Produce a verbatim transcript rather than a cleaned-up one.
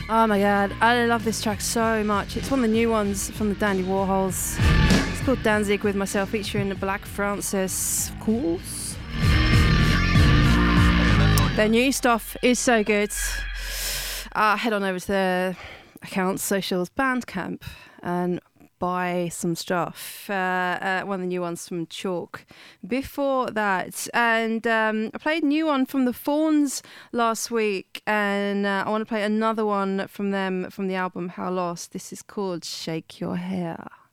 Oh my god, I love this track so much. It's one of the new ones from the Dandy Warhols. It's called Danzig with myself, featuring Black Francis Cools. Their new stuff is so good. Uh, head on over to their accounts, socials, Bandcamp, and buy some stuff. Uh, uh, one of the new ones from Chalk. Before that, and um, I played a new one from the Fawns last week, and uh, I want to play another one from them from the album How Lost. This is called Shake Your Hair.